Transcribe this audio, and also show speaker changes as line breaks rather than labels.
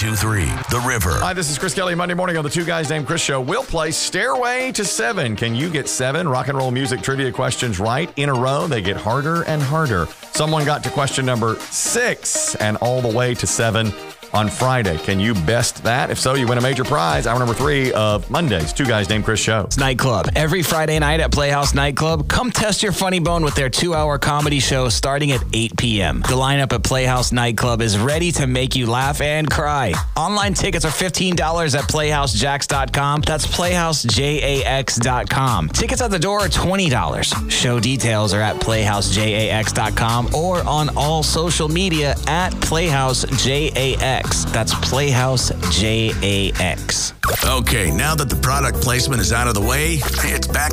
92.3 The River.
Hi, this is Chris Kelly. Monday morning on the Two Guys Named Chris Show. We'll play Stairway to 7. Can you get 7 rock and roll music trivia questions right in a row? They get harder and harder. Someone got to question number 6 and all the way to 7 on Friday. Can you best that? If so, you win a major prize. Hour number 3 of Monday's Two Guys Named Chris Show.
It's Nightclub. Every Friday night at Playhouse Nightclub, come test your funny bone with their 2-hour comedy show starting at 8 p.m. The lineup at Playhouse Nightclub is ready to make you laugh and cry. Online tickets are $15 at PlayhouseJax.com. That's PlayhouseJax.com. Tickets at the door are $20. Show details are at PlayhouseJax.com or on all social media at PlayhouseJax. That's Playhouse JAX.
Okay, now that the product placement is out of the way, it's back